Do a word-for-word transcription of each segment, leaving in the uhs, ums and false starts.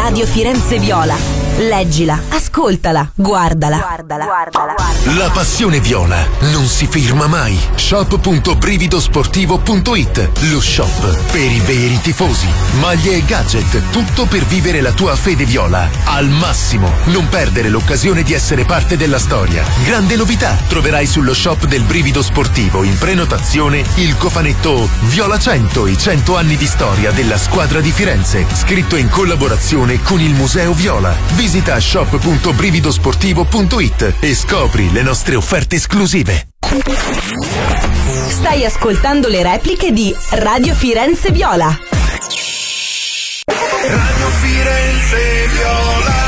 Radio Firenze Viola. Leggila, ascoltala, guardala. Guardala, guardala. La passione viola non si ferma mai. shop punto brividosportivo punto it, lo shop per i veri tifosi. Maglie e gadget, tutto per vivere la tua fede viola al massimo. Non perdere l'occasione di essere parte della storia. Grande novità, troverai sullo shop del Brivido Sportivo in prenotazione il cofanetto Viola cento, i cento anni di storia della squadra di Firenze, scritto in collaborazione con il Museo Viola. Visita shop punto brividosportivo punto it e scopri le nostre offerte esclusive. Stai ascoltando le repliche di Radio Firenze Viola. Radio Firenze Viola.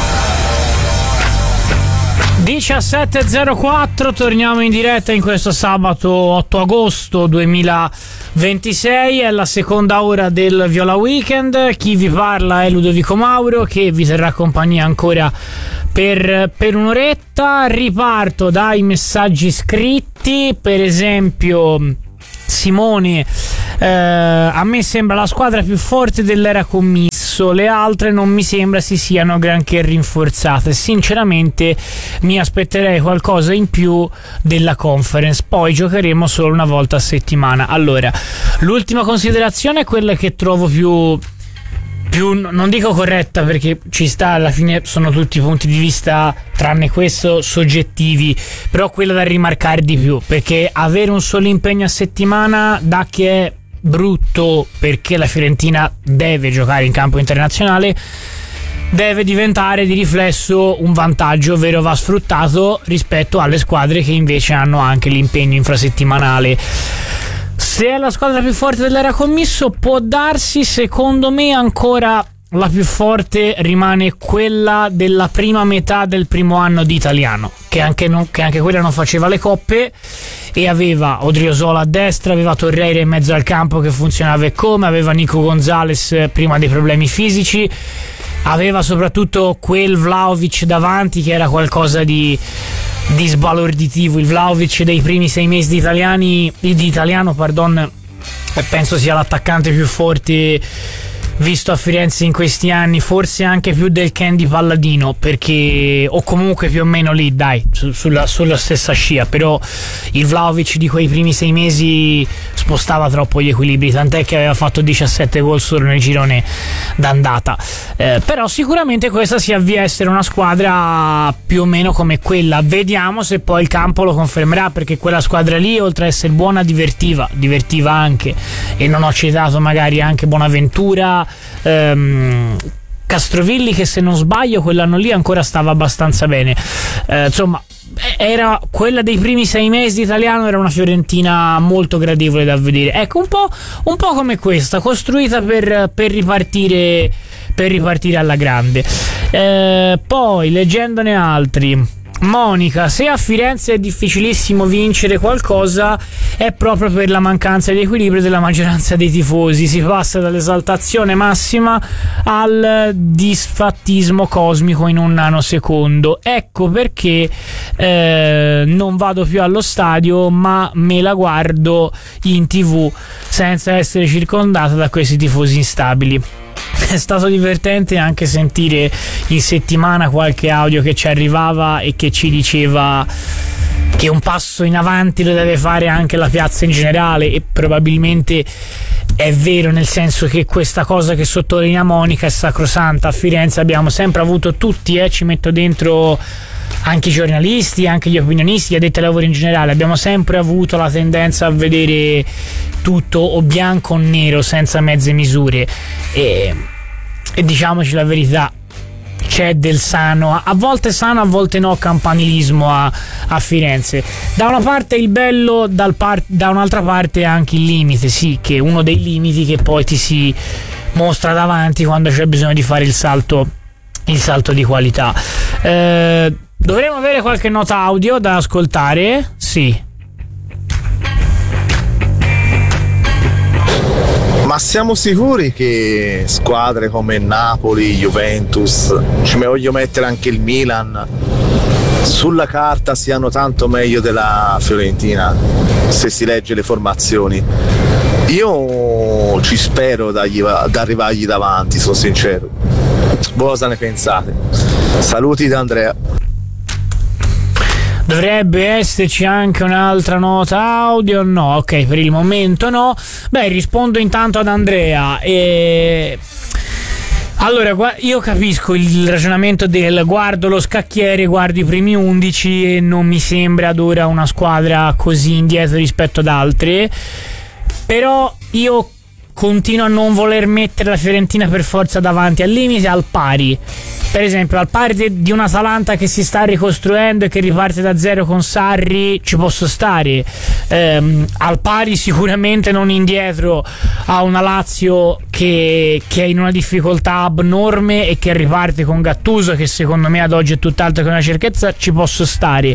diciassette e zero quattro, torniamo in diretta in questo sabato otto agosto duemilaventisei, è la seconda ora del Viola Weekend. Chi vi parla è Ludovico Mauro, che vi terrà compagnia ancora per, per un'oretta. Riparto dai messaggi scritti, per esempio Simone, eh, a me sembra la squadra più forte dell'era commisso, le altre non mi sembra si siano granché rinforzate, sinceramente mi aspetterei qualcosa in più della conference, poi giocheremo solo una volta a settimana. Allora, l'ultima considerazione è quella che trovo più più, non dico corretta perché ci sta, alla fine sono tutti punti di vista tranne questo soggettivi, però quella da rimarcare di più, perché avere un solo impegno a settimana da che è brutto, perché la Fiorentina deve giocare in campo internazionale, deve diventare di riflesso un vantaggio, ovvero va sfruttato rispetto alle squadre che invece hanno anche l'impegno infrasettimanale. Se è la squadra più forte dell'era commisso, può darsi, secondo me ancora la più forte rimane quella della prima metà del primo anno di Italiano, che anche, non, che anche quella non faceva le coppe e aveva Odriozola a destra, aveva Torreira in mezzo al campo che funzionava e come, aveva Nico Gonzalez prima dei problemi fisici, aveva soprattutto quel Vlahovic davanti che era qualcosa di, di sbalorditivo. Il Vlahovic dei primi sei mesi di, italiani, di italiano pardon, penso sia l'attaccante più forte visto a Firenze in questi anni, forse anche più del Candy Palladino, perché o comunque più o meno lì, dai, su, sulla, sulla stessa scia, però il Vlahovic di quei primi sei mesi spostava troppo gli equilibri, tant'è che aveva fatto diciassette gol solo nel girone d'andata. Eh, però sicuramente questa si avvia a essere una squadra più o meno come quella, vediamo se poi il campo lo confermerà, perché quella squadra lì, oltre a essere buona, divertiva divertiva anche, e non ho citato magari anche Bonaventura, ehm, Castrovilli, che se non sbaglio quell'anno lì ancora stava abbastanza bene. Eh, insomma, era quella dei primi sei mesi italiano, era una Fiorentina molto gradevole da vedere. Ecco, un po', un po' come questa, costruita per, per ripartire per ripartire alla grande. Eh, poi leggendone altri, Monica, se a Firenze è difficilissimo vincere qualcosa è proprio per la mancanza di equilibrio della maggioranza dei tifosi, si passa dall'esaltazione massima al disfattismo cosmico in un nanosecondo. Ecco perché eh, non vado più allo stadio, ma me la guardo in tv senza essere circondata da questi tifosi instabili. È stato divertente anche sentire in settimana qualche audio che ci arrivava e che ci diceva che un passo in avanti lo deve fare anche la piazza in generale, e probabilmente è vero, nel senso che questa cosa che sottolinea Monica è sacrosanta. A Firenze abbiamo sempre avuto tutti, eh, ci metto dentro anche i giornalisti, anche gli opinionisti, gli addetti ai lavori in generale, abbiamo sempre avuto la tendenza a vedere tutto o bianco o nero, senza mezze misure, e, e diciamoci la verità, c'è del sano, a volte sano, a volte no, campanilismo a, a Firenze. Da una parte il bello, dal par- da un'altra parte anche il limite, sì, che è uno dei limiti che poi ti si mostra davanti quando c'è bisogno di fare il salto, il salto di qualità. Eh, dovremmo avere qualche nota audio da ascoltare? Sì. Ma siamo sicuri che squadre come Napoli, Juventus, ci voglio mettere anche il Milan, sulla carta siano tanto meglio della Fiorentina, se si legge le formazioni? Io ci spero da arrivargli davanti, sono sincero. Voi cosa ne pensate? Saluti da Andrea. Dovrebbe esserci anche un'altra nota audio? No, ok, per il momento no. Beh, rispondo intanto ad Andrea. E... Allora, io capisco il ragionamento del guardo lo scacchiere, guardo i primi undici e non mi sembra ad ora una squadra così indietro rispetto ad altre. Però io continuo a non voler mettere la Fiorentina per forza davanti, al limite al pari. Per esempio, al pari de- di un'Atalanta che si sta ricostruendo e che riparte da zero con Sarri, ci posso stare. Ehm, al pari sicuramente non indietro a una Lazio che, che è in una difficoltà abnorme e che riparte con Gattuso, che secondo me ad oggi è tutt'altro che una certezza, ci posso stare.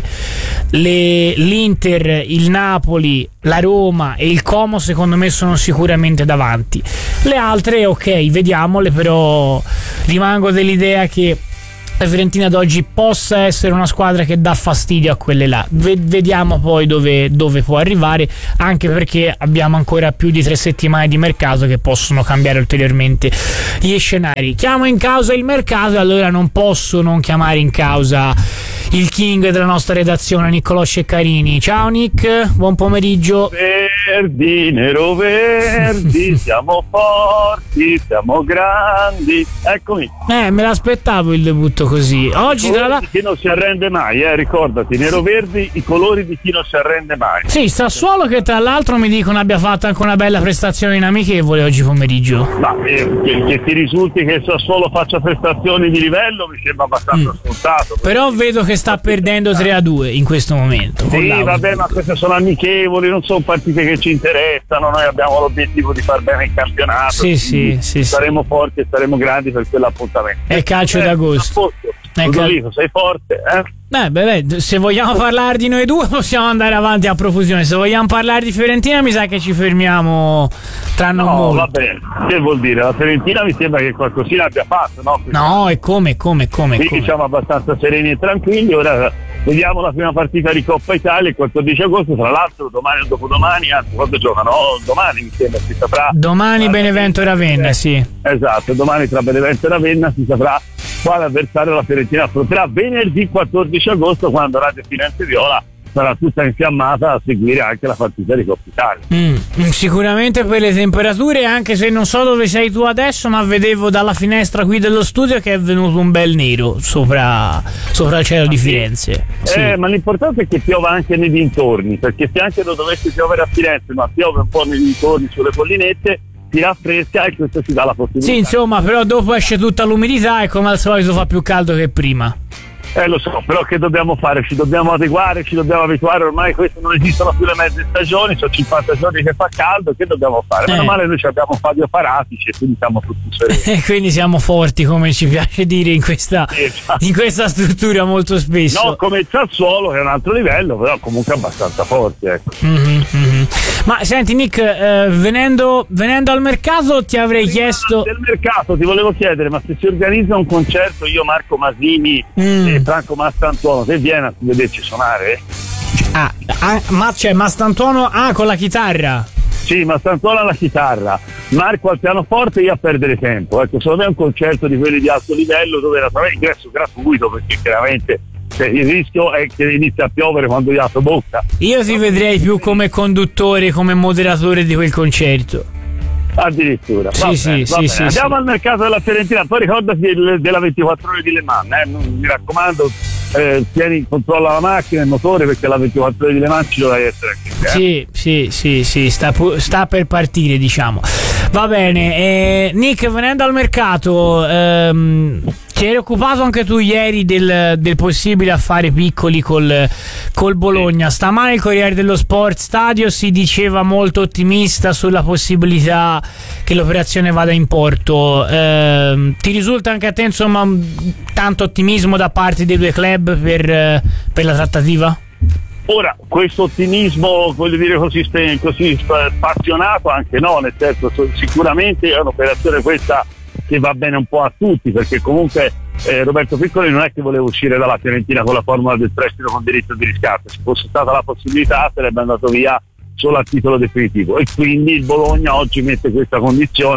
Le, L'Inter, il Napoli, la Roma e il Como secondo me sono sicuramente davanti. Le altre ok, vediamole, però rimango dell'idea che la Fiorentina ad oggi possa essere una squadra che dà fastidio a quelle là. Vediamo poi dove, dove può arrivare, anche perché abbiamo ancora più di tre settimane di mercato che possono cambiare ulteriormente gli scenari. Chiamo in causa il mercato e allora non posso non chiamare in causa il king della nostra redazione, Niccolò Ceccarini. Ciao Nick, buon pomeriggio. Verdi, nero verdi, siamo forti, siamo grandi. Eccomi. Eh, me l'aspettavo il debutto così. Oggi tra l'altro chi non si arrende mai, eh, ricordati, nero verdi, i colori di chi non si arrende mai. Sì, Sassuolo che tra l'altro mi dicono abbia fatto anche una bella prestazione in amichevole oggi pomeriggio. Ma eh, che, che ti risulti che il Sassuolo faccia prestazioni di livello mi sembra abbastanza mm. scontato. Però vedo che sta perdendo tre a due in questo momento. Sì, vabbè, ma queste sono amichevoli, non sono partite che ci interessano. Noi abbiamo l'obiettivo di far bene il campionato. Sì, sì, sì, saremo sì. forti e saremo grandi per quell'appuntamento. È calcio eh, d'agosto. Ludovico, sei forte, eh? Eh, beh, beh, se vogliamo parlare di noi due possiamo andare avanti a profusione. Se vogliamo parlare di Fiorentina mi sa che ci fermiamo tra non no, molto. Va bene, che vuol dire? La Fiorentina mi sembra che qualcosina abbia fatto, no? Quindi, no, e come, come, come? Quindi siamo abbastanza sereni e tranquilli. Ora vediamo la prima partita di Coppa Italia il quattordici agosto, tra l'altro domani o dopodomani, anzi quando giocano? Oh, domani mi sembra si saprà. Domani Benevento e Ravenna, sì. Esatto, domani tra Benevento e Ravenna si saprà quale avversario la Fiorentina affronterà venerdì quattordici agosto, quando Radio Firenze Viola sarà tutta infiammata a seguire anche la partita di Coppa Italia. Mm, sicuramente per le temperature, anche se non so dove sei tu adesso, ma vedevo dalla finestra qui dello studio che è venuto un bel nero sopra, sopra il cielo ah, di Firenze. Sì. Sì. Eh, ma l'importante è che piova anche nei dintorni, perché se anche non dovesse piovere a Firenze, ma piove un po' nei dintorni sulle collinette, si raffresca e questo ci dà la possibilità. Sì, insomma, però dopo esce tutta l'umidità e come al solito fa più caldo che prima. Eh lo so, però che dobbiamo fare? Ci dobbiamo adeguare, ci dobbiamo abituare, ormai queste non esistono più le mezze stagioni, sono cinquanta giorni che fa caldo, che dobbiamo fare? Eh. Meno male noi abbiamo Fabio Paratici e quindi siamo tutti sereni. E quindi siamo forti, come ci piace dire in questa, esatto. in questa struttura molto spesso. No, come il Sassuolo che è un altro livello, però comunque abbastanza forti, ecco. Mm-hmm, mm-hmm. Ma senti Nick, eh, venendo, venendo al mercato ti avrei Prima chiesto... Del mercato ti volevo chiedere, ma se si organizza un concerto, io, Marco Masini mm. e Franco Mastantuono, se viene a vederci suonare? Ah, ah ma c'è Mastantuono ah, con la chitarra? Sì, Mastantuono alla chitarra, Marco al pianoforte e io a perdere tempo. Ecco, secondo me è un concerto di quelli di alto livello dove era ingresso gratuito, perché chiaramente il rischio è che inizia a piovere quando Iato bocca. Io ti vedrei più come conduttore, come moderatore di quel concerto. Addirittura. Sì, va sì, bene, sì, va sì, bene. sì. Andiamo al mercato della Fiorentina, poi ricordati del, della ventiquattro ore di Le Mans, eh? Mi raccomando, eh, tieni in controllo la macchina, il motore, perché la ventiquattro ore di Le Mans ci dovrai essere anche. Eh? Sì, sì, sì, sì, sta, pu- sta per partire, diciamo. Va bene, eh, Nick, venendo al mercato, ehm, ti eri occupato anche tu ieri del, del possibile affare Piccoli col, col Bologna. Stamane il Corriere dello Sport Stadio si diceva molto ottimista sulla possibilità che l'operazione vada in porto. Eh, ti risulta anche a te, insomma, tanto ottimismo da parte dei due club per, per la trattativa? Ora, questo ottimismo, voglio dire, così, così spassionato anche no, nel senso, sicuramente è un'operazione questa che va bene un po' a tutti, perché comunque eh, Roberto Piccoli non è che voleva uscire dalla Fiorentina con la formula del prestito con diritto di riscatto. Se fosse stata la possibilità sarebbe andato via solo a titolo definitivo, e quindi il Bologna oggi mette questa condizione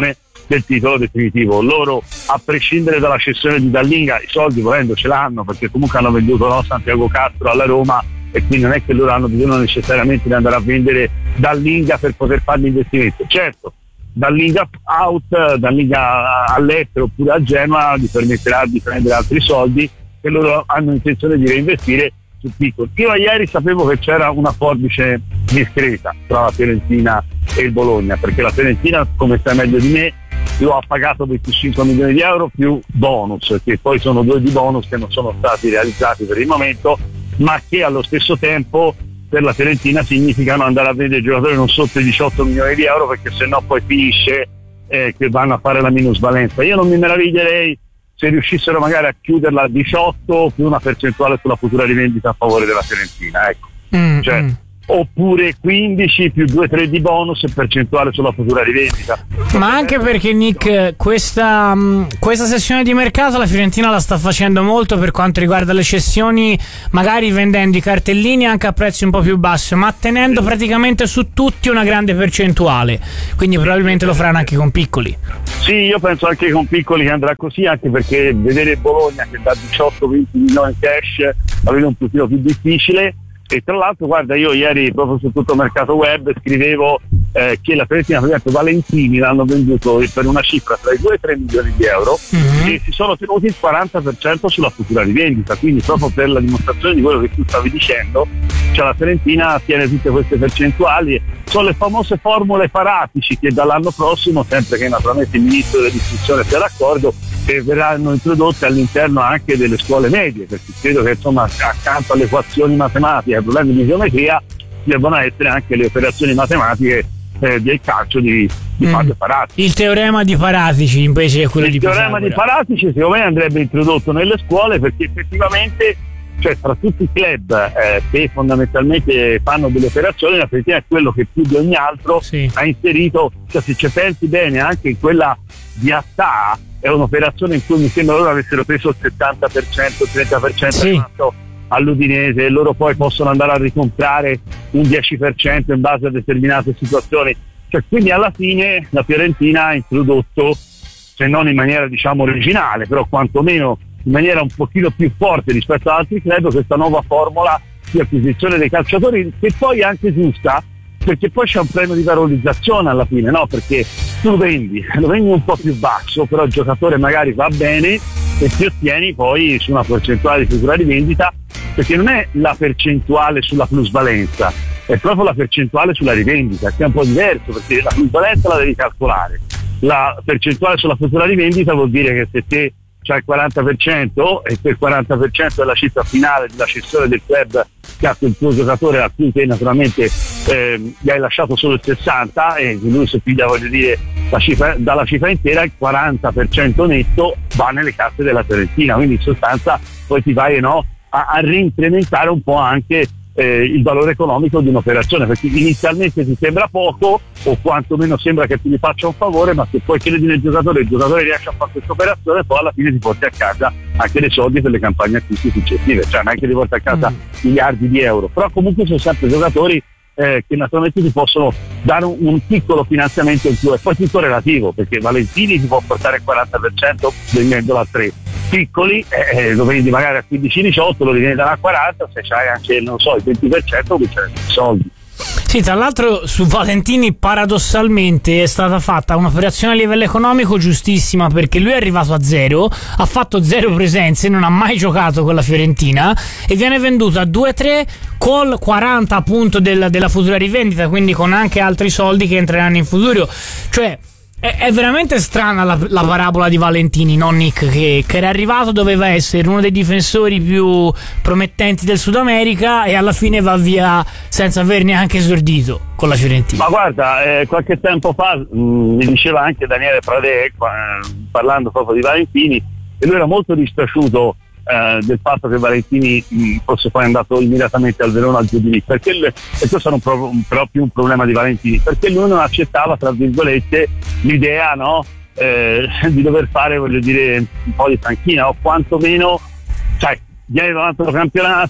del titolo definitivo. Loro, a prescindere dalla cessione di Dallinga, i soldi volendo ce l'hanno, perché comunque hanno venduto, no, Santiago Castro alla Roma, e quindi non è che loro hanno bisogno necessariamente di andare a vendere Dallinga per poter fare l'investimento. Certo, Dallinga out, Dallinga all'estero oppure a Genoa gli permetterà di prendere altri soldi che loro hanno intenzione di reinvestire su piccolo. Io ieri sapevo che c'era una forbice discreta tra la Fiorentina e il Bologna, perché la Fiorentina, come sai meglio di me, lo ha pagato venticinque milioni di euro più bonus, che poi sono due di bonus che non sono stati realizzati per il momento, ma che allo stesso tempo per la Fiorentina significano andare a vendere giocatori non sotto i diciotto milioni di euro, perché sennò poi finisce eh, che vanno a fare la minusvalenza. Io non mi meraviglierei se riuscissero magari a chiuderla a diciotto più una percentuale sulla futura rivendita a favore della Fiorentina, ecco. Mm, cioè, mm. Oppure quindici più due tre di bonus e percentuale sulla futura rivendita. Ma anche perché, Nick, questa, questa sessione di mercato la Fiorentina la sta facendo molto per quanto riguarda le cessioni, magari vendendo i cartellini anche a prezzi un po' più bassi, ma tenendo praticamente su tutti una grande percentuale, quindi probabilmente lo faranno anche con piccoli. Sì, io penso anche con piccoli che andrà così, anche perché vedere Bologna che da diciotto venti milioni in cash la vedo un pochino più difficile. E tra l'altro, guarda, io ieri proprio su tutto il mercato web scrivevo eh, che la Fiorentina, per esempio, Valentini l'hanno venduto per una cifra tra i due e i tre milioni di euro, mm-hmm. e si sono tenuti il quaranta per cento sulla futura rivendita, quindi proprio per la dimostrazione di quello che tu stavi dicendo, cioè la Fiorentina tiene tutte queste percentuali. Sono le famose formule Paratici che dall'anno prossimo, sempre che naturalmente il ministro dell'istruzione sia d'accordo, che verranno introdotte all'interno anche delle scuole medie, perché credo che insomma accanto alle equazioni matematiche, ai problemi di geometria, devono essere anche le operazioni matematiche eh, del calcio di, di mm. Fabio Paratici. Il teorema di Paratici invece è quello il di Pisagora. Il teorema di Paratici secondo me andrebbe introdotto nelle scuole, perché effettivamente, cioè, tra tutti i club eh, che fondamentalmente fanno delle operazioni, la Fiorentina è quello che più di ogni altro sì. ha inserito, cioè se ci pensi bene anche in quella di Attà è un'operazione in cui mi sembra loro avessero preso il settanta per cento, il trenta per cento sì. all'Udinese, e loro poi possono andare a ricomprare un dieci per cento in base a determinate situazioni, cioè, quindi alla fine la Fiorentina ha introdotto, se non in maniera diciamo originale, però quantomeno in maniera un pochino più forte rispetto ad altri club, questa nuova formula di acquisizione dei calciatori, che poi è anche giusta, perché poi c'è un premio di valorizzazione alla fine, no? Perché tu vendi, lo vendi un po' più basso, però il giocatore magari va bene e ti ottieni poi su una percentuale di futura rivendita, perché non è la percentuale sulla plusvalenza, è proprio la percentuale sulla rivendita, che è un po' diverso, perché la plusvalenza la devi calcolare, la percentuale sulla futura rivendita vuol dire che se te c'hai il quaranta per cento e quel quaranta per cento è la cifra finale della cessione del club che ha quel tuo giocatore a cui te naturalmente eh, gli hai lasciato solo il sessanta e lui si piglia, voglio dire, la cifra, dalla cifra intera il quaranta per cento netto va nelle casse della Fiorentina, quindi in sostanza poi ti vai no, a, a reincrementare un po' anche eh, il valore economico di un'operazione, perché inizialmente ti sembra poco o quantomeno sembra che ti gli faccia un favore, ma se poi credi nel giocatore, il giocatore riesce a fare questa operazione, poi alla fine ti porti a casa anche dei soldi per le campagne acquisti successive, cioè non è che ti porti a casa mm. miliardi di euro, però comunque sono sempre giocatori eh, che naturalmente ti possono dare un, un piccolo finanziamento in più, e poi tutto relativo, perché Valentini ti può portare il quaranta per cento vendendolo a tre, piccoli eh, lo vendi magari a quindici diciotto, lo rivendi a quaranta, se c'hai anche non so il venti per cento qui c'è i soldi. Sì, tra l'altro su Valentini paradossalmente è stata fatta un'operazione a livello economico giustissima, perché lui è arrivato a zero, ha fatto zero presenze, non ha mai giocato con la Fiorentina e viene venduto a due tre col quaranta appunto del, della futura rivendita, quindi con anche altri soldi che entreranno in futuro. Cioè è, è veramente strana la, la parabola di Valentini, no Nick? Che, che era arrivato, doveva essere uno dei difensori più promettenti del Sud America e alla fine va via senza aver neanche esordito con la Fiorentina. Ma guarda, eh, qualche tempo fa mh, mi diceva anche Daniele Pradè, eh, parlando proprio di Valentini, e lui era molto dispiaciuto eh, del fatto che Valentini mh, fosse poi andato immediatamente al Verona al giudizio, perché lui, e questo era un pro, un, proprio un problema di Valentini, perché lui non accettava, tra virgolette, l'idea no, eh, di dover fare, voglio dire, un po' di panchina, o quantomeno, sai, viene davanti al campionato,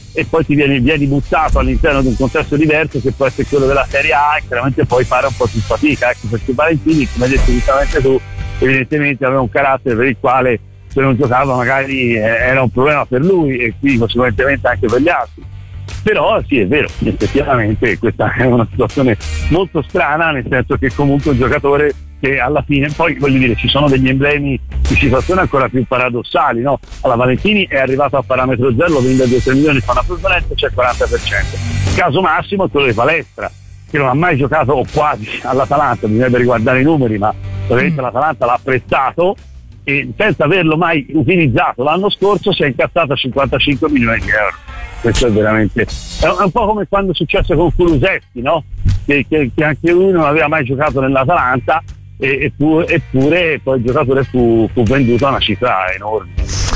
e poi ti vieni, vieni buttato all'interno di un contesto diverso che può essere quello della Serie A e chiaramente poi fare un po' più fatica, ecco, perché Valentini, come hai detto giustamente tu, evidentemente aveva un carattere per il quale se non giocava magari era un problema per lui e quindi conseguentemente anche per gli altri. Però sì, è vero, effettivamente questa è una situazione molto strana, nel senso che comunque un giocatore che alla fine, poi voglio dire, ci sono degli emblemi di situazioni ancora più paradossali, no? Alla Valentini è arrivato a parametro zero, lo vende a due tre milioni, fa una plusvalenza, c'è il quaranta per cento. Il caso massimo è quello di Palestra, che non ha mai giocato o quasi all'Atalanta, bisognerebbe riguardare i numeri, ma ovviamente mm. l'Atalanta l'ha apprezzato e senza averlo mai utilizzato l'anno scorso si è incassato a cinquantacinque milioni di euro. Questo è veramente è un po' come quando è successo con Kulusevski, no? Che, che, che anche lui non aveva mai giocato nell'Atalanta e, eppure, eppure poi il giocatore fu, fu venduto a una cifra enorme.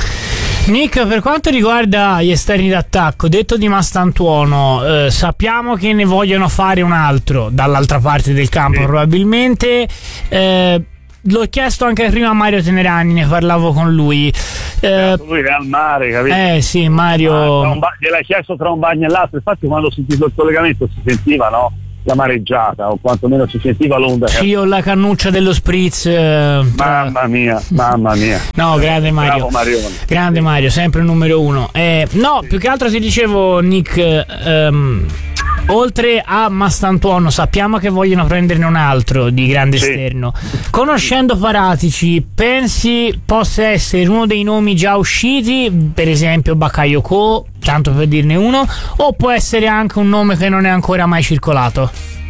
Nick, per quanto riguarda gli esterni d'attacco, detto di Mastantuono, eh, sappiamo che ne vogliono fare un altro dall'altra parte del campo, sì. Probabilmente. Eh, l'ho chiesto anche prima a Mario Tenerani, ne parlavo con lui. Eh, lui era al mare, capito? Eh sì, Mario. Ah, ba- gliel'hai chiesto tra un bagno e l'altro, infatti quando ho sentito il collegamento si sentiva, no? La mareggiata, o quantomeno si sentiva l'onda. Sì, ho la cannuccia dello spritz. Eh, tra... Mamma mia, mamma mia. No, grande Mario. Grande Mario, sempre il numero uno. Eh, no, sì. Più che altro ti dicevo, Nick, ehm, oltre a Mastantuono, sappiamo che vogliono prenderne un altro di grande sì. esterno. Conoscendo Paratici, pensi possa essere uno dei nomi già usciti, per esempio Bakayoko, tanto per dirne uno, o può essere anche un nome che non è ancora mai circolato?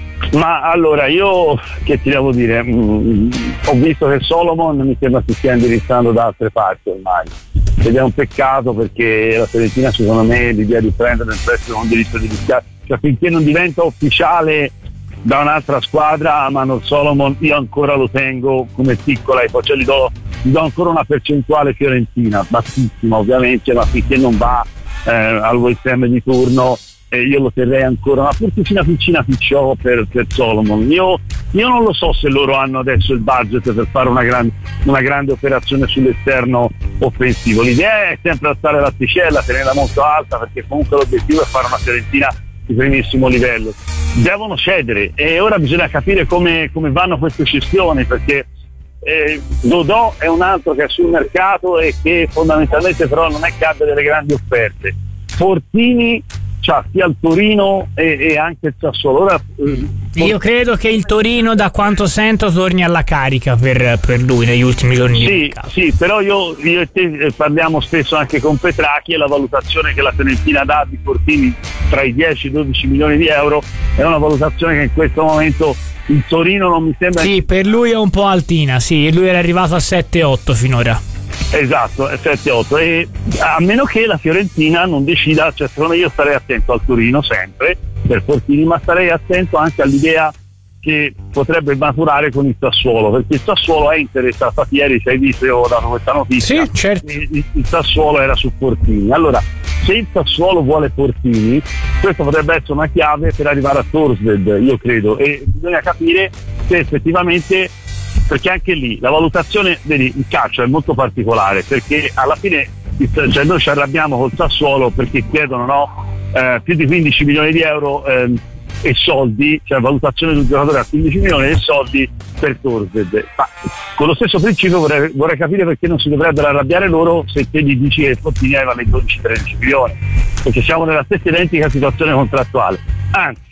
Ma allora, io che ti devo dire, mh, ho visto che Solomon mi sembra si stia indirizzando da altre parti ormai, ed è un peccato perché la Fiorentina, secondo me, l'idea di prendere il prestito con diritto di riscatto, cioè finché non diventa ufficiale da un'altra squadra, Manor Solomon io ancora lo tengo come piccola e poi cioè gli do, gli do ancora una percentuale fiorentina, bassissima ovviamente, ma finché non va eh, al West Ham di turno eh, io lo terrei ancora una porticina piccina picciò per, per Solomon. Io, io non lo so se loro hanno adesso il budget per fare una grande, una grande operazione sull'esterno offensivo. L'idea è sempre alzare l'asticella, tenerla molto alta, perché comunque l'obiettivo è fare una Fiorentina di primissimo livello. Devono cedere e ora bisogna capire come, come vanno queste cessioni, perché eh, Dodò è un altro che è sul mercato e che fondamentalmente però non è che abbia delle grandi offerte. Fortini c'ha sia il Torino e, e anche il Sassuolo. Ora, eh, io credo che il Torino, da quanto sento, torni alla carica per, per lui negli ultimi giorni. Sì, sì, però io, io e te parliamo spesso anche con Petracchi e la valutazione che la Fiorentina dà di Fortini tra i dieci e i dodici milioni di euro è una valutazione che in questo momento il Torino non mi sembra. Sì, per lui è un po' altina, sì, lui era arrivato a sette otto finora. Esatto, è sette otto, e a meno che la Fiorentina non decida, cioè secondo me io starei attento al Torino sempre per Fortini, ma starei attento anche all'idea che potrebbe maturare con il Sassuolo, perché il Sassuolo è interessato. Ieri se hai visto, io ho dato questa notizia, sì, certo. il, il Sassuolo era su Fortini. Allora, se il Sassuolo vuole Fortini, questo potrebbe essere una chiave per arrivare a Torsved, io credo, e bisogna capire se effettivamente, perché anche lì la valutazione, vedi, il calcio è molto particolare, perché alla fine cioè noi ci arrabbiamo col Sassuolo perché chiedono no, eh, più di quindici milioni di euro eh, e soldi, cioè valutazione di un giocatore a quindici milioni e soldi per Torsved. Ma con lo stesso principio vorrei, vorrei capire perché non si dovrebbero arrabbiare loro se te gli dici che Fortini aveva i dodici tredici milioni, perché siamo nella stessa identica situazione contrattuale. Anzi,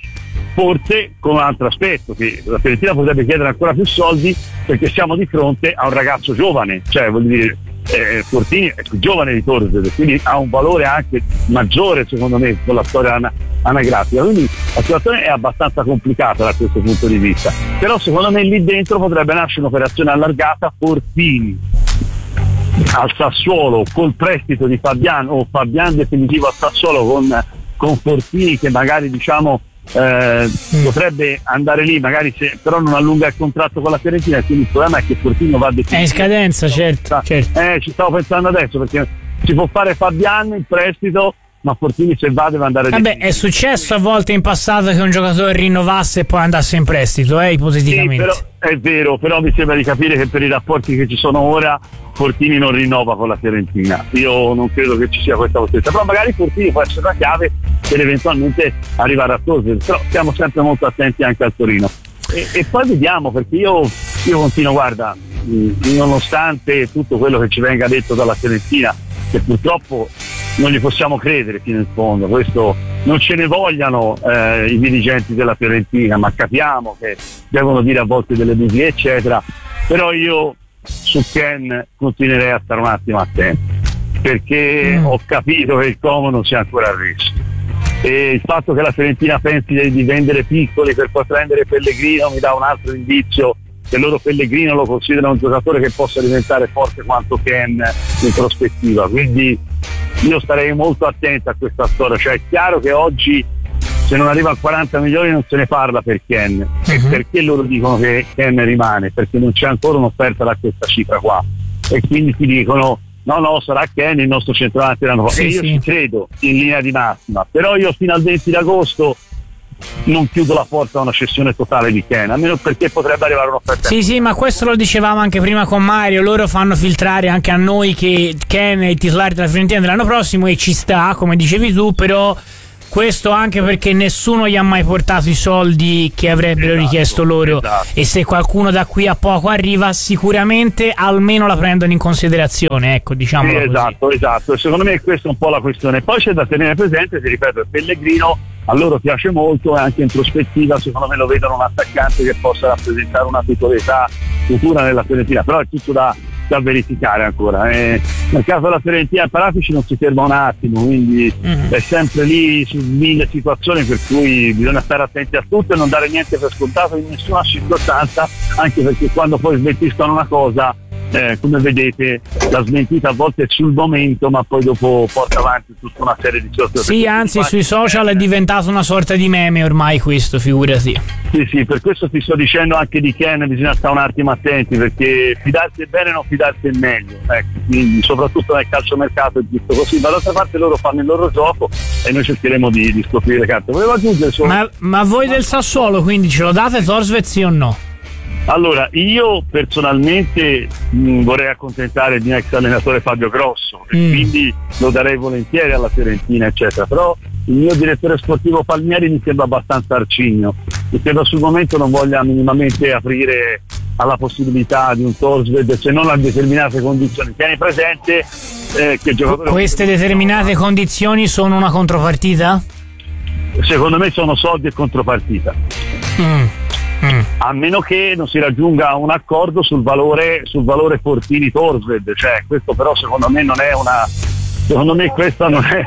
forse con un altro aspetto, che la Fiorentina potrebbe chiedere ancora più soldi perché siamo di fronte a un ragazzo giovane, cioè vuol dire eh, Fortini è più giovane di Torsved, quindi ha un valore anche maggiore secondo me con la storia ana- anagrafica, quindi la situazione è abbastanza complicata da questo punto di vista, però secondo me lì dentro potrebbe nascere un'operazione allargata. Fortini al Sassuolo col prestito di Fabian, o Fabian definitivo al Sassuolo con, con Fortini che magari diciamo Eh, mm. potrebbe andare lì, magari se, però non allunga il contratto con la Fiorentina, quindi il problema è che Fortino va definito. È in scadenza, certo, certo. Eh, ci stavo pensando adesso, perché si può fare Fabian in prestito ma Fortini se va deve andare Vabbè, è successo a volte in passato che un giocatore rinnovasse e poi andasse in prestito, eh, ipoteticamente. Sì, però, è vero, però mi sembra di capire che per i rapporti che ci sono ora Fortini non rinnova con la Fiorentina. Io non credo che ci sia questa possibilità, però magari Fortini può essere la chiave per eventualmente arrivare a Torres, però siamo sempre molto attenti anche al Torino. E, e poi vediamo, perché io, io continuo, guarda, mh, nonostante tutto quello che ci venga detto dalla Fiorentina, che purtroppo non gli possiamo credere fino in fondo, questo non ce ne vogliano eh, i dirigenti della Fiorentina, ma capiamo che devono dire a volte delle bugie eccetera, però io su Ken continuerei a stare un attimo attento, perché mm. ho capito che il Como non sia ancora a rischio, e il fatto che la Fiorentina pensi di, di vendere piccoli per poi prendere Pellegrino mi dà un altro indizio che loro Pellegrino lo considerano un giocatore che possa diventare forte quanto Ken in prospettiva, quindi io starei molto attento a questa storia. Cioè è chiaro che oggi se non arriva a quaranta milioni non se ne parla per Ken, uh-huh. E perché loro dicono che Ken rimane? Perché non c'è ancora un'offerta da questa cifra qua, e quindi ti dicono no no sarà Ken il nostro centravanti l'anno prossimo, sì, e io sì. ci credo in linea di massima, però io fino al venti d'agosto non chiudo la porta a una cessione totale di Ken, almeno perché potrebbe arrivare un'offerta. Sì, sì, ma questo lo dicevamo anche prima con Mario, loro fanno filtrare anche a noi che Ken è il titolare della Fiorentina dell'anno prossimo, e ci sta, come dicevi tu, però questo anche perché nessuno gli ha mai portato i soldi che avrebbero esatto, richiesto loro, esatto. E se qualcuno da qui a poco arriva sicuramente almeno la prendono in considerazione, ecco, diciamo sì, così. Esatto, esatto, secondo me questa è un po' la questione. Poi c'è da tenere presente, ti ripeto, Pellegrino a loro piace molto, e anche in prospettiva secondo me lo vedono un attaccante che possa rappresentare una titolarità futura nella Fiorentina, però è tutto da, da verificare ancora. E nel caso della Fiorentina Paratici non si ferma un attimo, quindi mm-hmm. è sempre lì su mille situazioni, per cui bisogna stare attenti a tutto e non dare niente per scontato in nessuna circostanza, anche perché quando poi smentiscono una cosa, Eh, come vedete la smentita a volte è sul momento, ma poi dopo porta avanti tutta una serie di cose. Sì, anzi sui social è diventato una sorta di meme ormai questo, figurati. Sì, sì, per questo ti sto dicendo anche di Ken bisogna stare un attimo attenti, perché fidarsi è bene, non fidarsi è meglio, ecco, quindi soprattutto nel calciomercato è giusto così. Dall'altra parte loro fanno il loro gioco e noi cercheremo di, di scoprire le carte. Volevo aggiungere solo... ma, ma voi del Sassuolo quindi ce lo date Torres, sì o no? Allora, io personalmente mh, vorrei accontentare il mio ex allenatore Fabio Grosso, mm. e quindi lo darei volentieri alla Fiorentina eccetera, però il mio direttore sportivo Palmieri mi sembra abbastanza arcigno, mi sembra sul momento non voglia minimamente aprire alla possibilità di un Torsved se non a determinate condizioni. Tieni presente eh, che il giocatore... Queste determinate condizioni sono una contropartita? Secondo me sono soldi e contropartita. Mm. Mm. A meno che non si raggiunga un accordo sul valore sul valore Fortini Torsved, cioè questo però secondo me non è una secondo me questa non è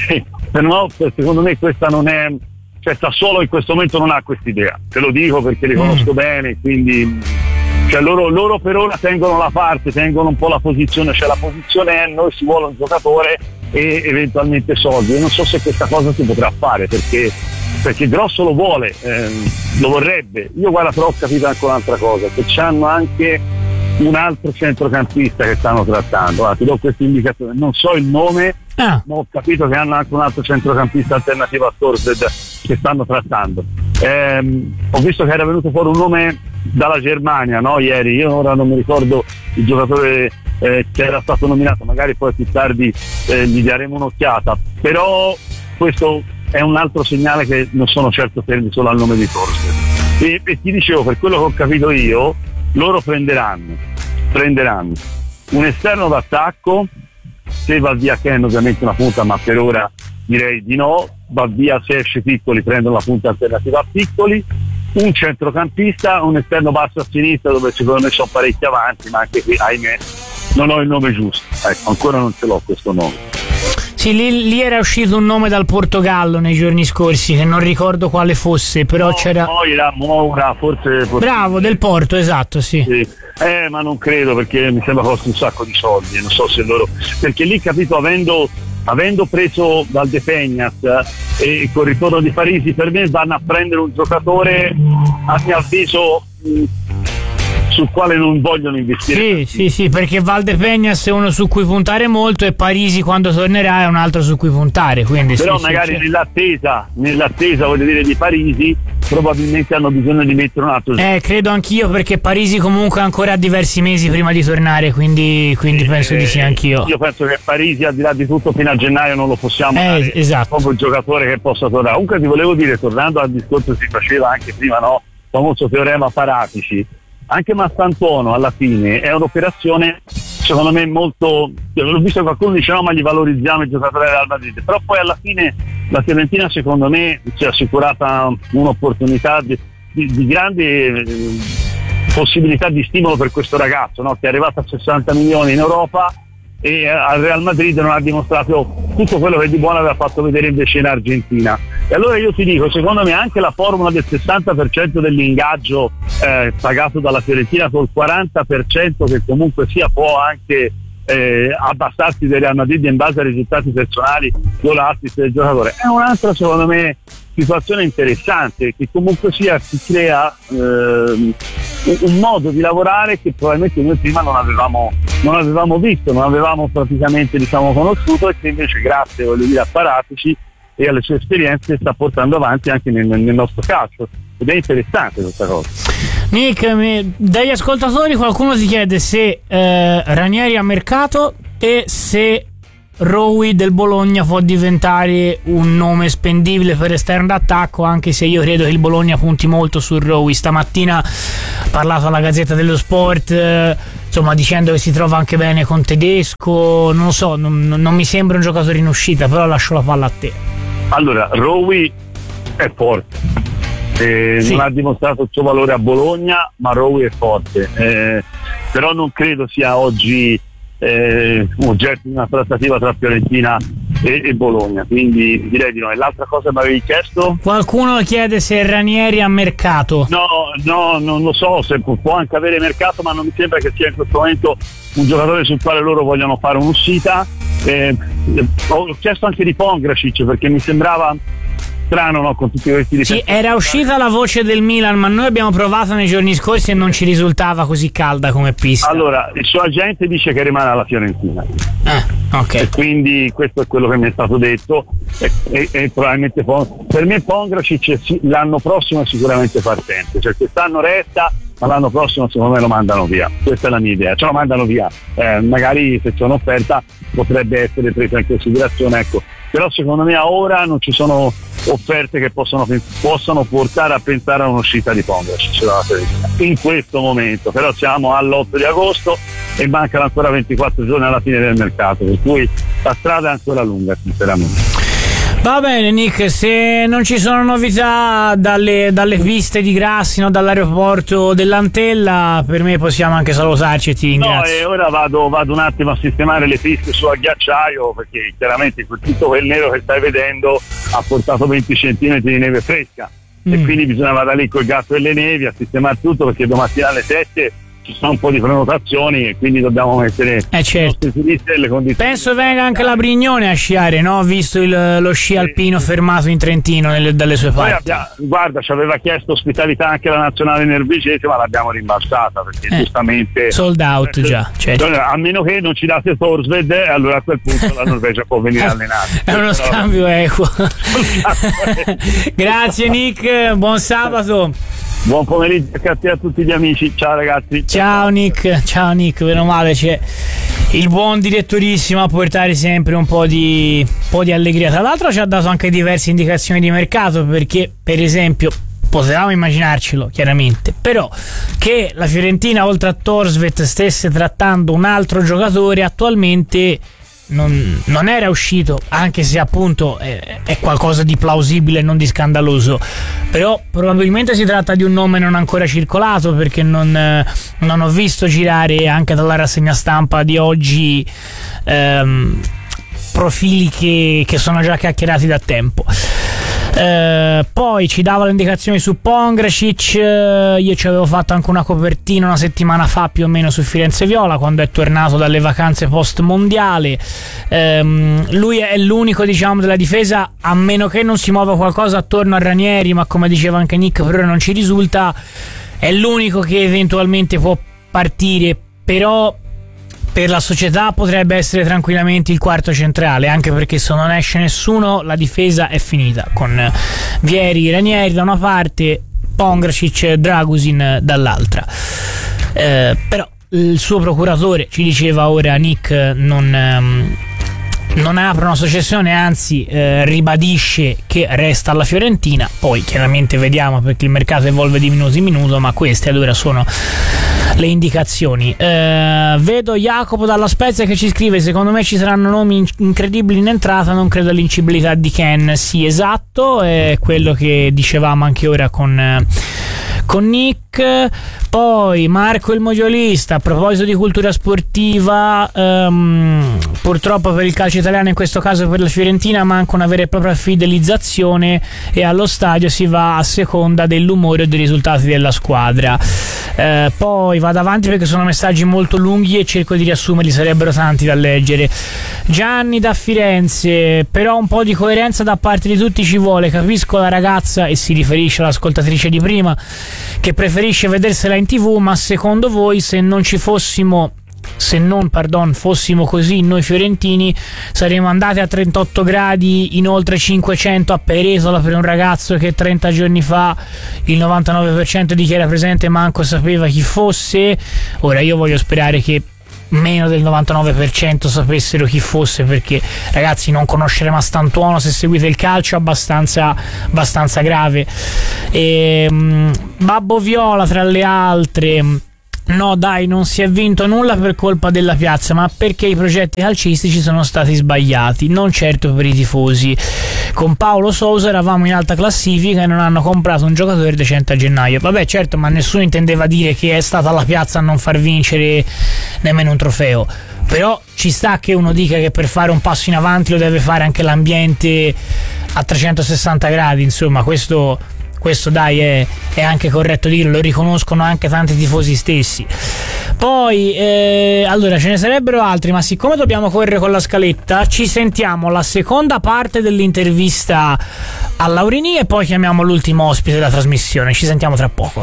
no, secondo me questa non è cioè Sassuolo in questo momento non ha quest'idea, te lo dico perché li conosco mm. bene, quindi cioè loro, loro per ora tengono la parte, tengono un po' la posizione, cioè la posizione è noi si vuole un giocatore e eventualmente soldi. Io non so se questa cosa si potrà fare, perché perché Grosso lo vuole, ehm, lo vorrebbe. Io guarda, però ho capito anche un'altra cosa, che c'hanno anche un altro centrocampista che stanno trattando. Allora, ti do questa indicazione, non so il nome, ah. ma ho capito che hanno anche un altro centrocampista alternativo a Torsved che stanno trattando. Ehm, ho visto che era venuto fuori un nome dalla Germania, no, ieri, io ora non mi ricordo il giocatore eh, che era stato nominato, magari poi più tardi eh, gli daremo un'occhiata, però questo è un altro segnale che non sono certo fermi solo al nome di Torsved. E, e ti dicevo, per quello che ho capito io, loro prenderanno prenderanno un esterno d'attacco, se va via Ken ovviamente una punta, ma per ora direi di no, va via se esce Piccoli, prendono la punta alternativa a Piccoli, un centrocampista, un esterno basso a sinistra dove secondo me sono parecchi avanti, ma anche qui ahimè non ho il nome giusto, ecco, ancora non ce l'ho questo nome. Sì, lì, lì era uscito un nome dal Portogallo nei giorni scorsi, che non ricordo quale fosse, però no, c'era... Moira, Moura, forse... Bravo, del Porto, esatto, sì. sì. Eh, ma non credo, perché mi sembra costa un sacco di soldi, non so se loro... Perché lì, capito, avendo, avendo preso dal De Peñas eh, e col ritorno di Parisi, per me vanno a prendere un giocatore, a mio avviso... Mh, sul quale non vogliono investire. Sì, sì, sì, perché Valdepeñas è uno su cui puntare molto e Parisi quando tornerà è un altro su cui puntare, quindi però sì, magari sì, nell'attesa nell'attesa voglio dire di Parisi probabilmente hanno bisogno di mettere un altro. Eh, credo anch'io, perché Parisi comunque ha ancora diversi mesi prima di tornare, quindi, quindi eh, penso di sì anch'io. Io penso che Parisi, al di là di tutto, fino a gennaio non lo possiamo eh, dare esatto. proprio il giocatore che possa tornare. Comunque ti volevo dire, tornando al discorso che si faceva anche prima, no? Il famoso teorema Paratici, anche Mastantuono alla fine è un'operazione secondo me molto, l'ho visto qualcuno dice no ma gli valorizziamo il giocatore del Real Madrid, però poi alla fine la Fiorentina secondo me si è assicurata un'opportunità di, di, di grande eh, possibilità di stimolo per questo ragazzo, no? Che è arrivato a sessanta milioni in Europa e al Real Madrid non ha dimostrato tutto quello che di buono aveva fatto vedere invece in Argentina. E allora io ti dico, secondo me anche la formula del sessanta per cento dell'ingaggio eh, pagato dalla Fiorentina col quaranta per cento che comunque sia può anche eh, abbassarsi del Real Madrid in base ai risultati personali o l'assist del giocatore, è un'altra secondo me situazione interessante che comunque sia si crea eh, un modo di lavorare che probabilmente noi prima non avevamo non avevamo visto, non avevamo praticamente diciamo conosciuto e che invece grazie voglio dire a Paratici e alle sue esperienze sta portando avanti anche nel, nel nostro calcio ed è interessante questa cosa. Nick, mi, dagli ascoltatori qualcuno ti chiede se eh, Ranieri a mercato e se Rowi del Bologna può diventare un nome spendibile per esterno d'attacco, anche se io credo che il Bologna punti molto su Rowi. Stamattina ha parlato alla Gazzetta dello Sport, eh, insomma dicendo che si trova anche bene con Tedesco, non lo so, non, non mi sembra un giocatore in uscita, però lascio la palla a te. Allora, Rowi è forte, eh, sì. Non ha dimostrato il suo valore a Bologna, ma Rowi è forte, eh, però non credo sia oggi eh, oggetto di una trattativa tra Fiorentina e, e Bologna, quindi direi di no. E l'altra cosa mi avevi chiesto? Qualcuno chiede se Ranieri a mercato. No, no, non lo so, se può, può anche avere mercato, ma non mi sembra che sia in questo momento un giocatore sul quale loro vogliono fare un'uscita. Eh, ho chiesto anche di Pongracic perché mi sembrava strano, no, con tutti questi difetti. Sì, era uscita la voce del Milan, ma noi abbiamo provato nei giorni scorsi e non ci risultava così calda come pista. Allora, il suo agente dice che rimane alla Fiorentina. Ah, ok. E quindi questo è quello che mi è stato detto e, e, e probabilmente per me Pongracic l'anno prossimo è sicuramente partente, cioè quest'anno resta ma l'anno prossimo secondo me lo mandano via, questa è la mia idea, cioè lo mandano via, eh, magari se c'è un'offerta potrebbe essere presa in considerazione, ecco, però secondo me a ora non ci sono offerte che possono, possono portare a pensare a un'uscita di Pongracic in questo momento, però siamo all'otto di agosto e mancano ancora ventiquattro giorni alla fine del mercato, per cui la strada è ancora lunga sinceramente. Va bene Nick, se non ci sono novità dalle, dalle piste di Grassino, dall'aeroporto dell'Antella, per me possiamo anche salutarci e ti ringrazio. No, e ora vado, vado un attimo a sistemare le piste su ghiacciaio perché chiaramente tutto quel nero che stai vedendo ha portato venti centimetri di neve fresca mm. e quindi bisogna andare lì col gatto delle nevi a sistemare tutto perché domattina alle sette ci sono un po' di prenotazioni e quindi dobbiamo mettere eh certo. le condizioni. Penso venga anche la Brignone a sciare, no? Visto il, lo sci alpino fermato in Trentino nelle, dalle sue parti. Abbiamo, guarda, ci aveva chiesto ospitalità anche la nazionale norvegese, ma l'abbiamo rimbalzata perché eh, giustamente sold out eh, già, certo. A meno che non ci date Thorsved, allora a quel punto la Norvegia può venire a allenare. È uno scambio equo. Grazie Nick, buon sabato. Buon pomeriggio a tutti gli amici, ciao ragazzi. Ciao Nick, ciao Nick, meno male c'è il buon direttorissimo a portare sempre un po' di, un po' di allegria. Tra l'altro ci ha dato anche diverse indicazioni di mercato perché per esempio potevamo immaginarcelo chiaramente, però che la Fiorentina oltre a Thorsved stesse trattando un altro giocatore attualmente Non, non era uscito, anche se appunto è, è qualcosa di plausibile, non di scandaloso, però probabilmente si tratta di un nome non ancora circolato perché non, non ho visto girare anche dalla rassegna stampa di oggi ehm, profili che, che sono già chiacchierati da tempo. Eh, poi ci dava le indicazioni su Pongracic. eh, io ci avevo fatto anche una copertina una settimana fa più o meno su Firenze Viola, quando è tornato dalle vacanze post mondiale. Eh, lui è l'unico, diciamo, della difesa, a meno che non si muova qualcosa attorno a Ranieri, ma come diceva anche Nick per ora non ci risulta. È l'unico che eventualmente può partire, però per la società potrebbe essere tranquillamente il quarto centrale, anche perché se non esce nessuno la difesa è finita, con Vieri, Ranieri da una parte, Pongracic, Dragusin dall'altra. Eh, però il suo procuratore, ci diceva ora Nick, non... Ehm, non apre una successione, anzi eh, ribadisce che resta alla Fiorentina. Poi chiaramente vediamo, perché il mercato evolve di minuto in minuto, ma queste allora sono le indicazioni. eh, vedo Jacopo dalla Spezia che ci scrive: secondo me ci saranno nomi incredibili in entrata, non credo all'incibilità di Ken. Sì, esatto, è quello che dicevamo anche ora con con Nick. Poi Marco il Mogiolista, a proposito di cultura sportiva, um, purtroppo per il calcio italiano, in questo caso per la Fiorentina, manca una vera e propria fidelizzazione e allo stadio si va a seconda dell'umore e dei risultati della squadra. Uh, poi vado avanti perché sono messaggi molto lunghi e cerco di riassumerli, sarebbero tanti da leggere. Gianni da Firenze: però un po' di coerenza da parte di tutti ci vuole. Capisco la ragazza, e si riferisce all'ascoltatrice di prima, che preferisce vedersela in tv, ma secondo voi se non ci fossimo se non pardon, fossimo così noi fiorentini, saremmo andati a trentotto gradi in oltre cinquecento a Peretola per un ragazzo che trenta giorni fa il novantanove per cento di chi era presente manco sapeva chi fosse? Ora io voglio sperare che meno del novantanove per cento sapessero chi fosse, perché ragazzi, non conoscere Mastantuono, se seguite il calcio, è abbastanza, abbastanza grave. E, um, Babbo Viola tra le altre: no dai, non si è vinto nulla per colpa della piazza, ma perché i progetti calcistici sono stati sbagliati, non certo per i tifosi. Con Paolo Sousa eravamo in alta classifica e non hanno comprato un giocatore decente a gennaio. Vabbè, certo, ma nessuno intendeva dire che è stata la piazza a non far vincere nemmeno un trofeo. Però ci sta che uno dica che per fare un passo in avanti lo deve fare anche l'ambiente a trecentosessanta gradi, insomma, questo... questo dai è, è anche corretto dirlo, lo riconoscono anche tanti tifosi stessi. Poi eh, allora ce ne sarebbero altri, ma siccome dobbiamo correre con la scaletta, ci sentiamo la seconda parte dell'intervista a Laurini e poi chiamiamo l'ultimo ospite della trasmissione. Ci sentiamo tra poco.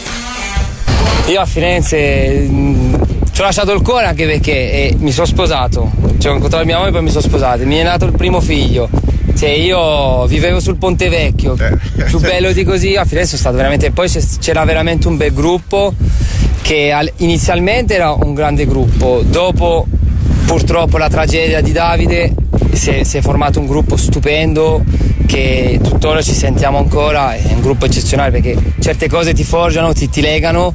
Io a Firenze mh, ci ho lasciato il cuore, anche perché eh, mi sono sposato, cioè, ho incontrato mia mamma e poi mi sono sposato, mi è nato il primo figlio. Cioè, io vivevo sul Ponte Vecchio, eh. più bello di così. A Firenze sono stato veramente, poi c'era veramente un bel gruppo, che inizialmente era un grande gruppo, dopo purtroppo la tragedia di Davide si è, si è formato un gruppo stupendo che tuttora ci sentiamo ancora. È un gruppo eccezionale perché certe cose ti forgiano, ti, ti legano,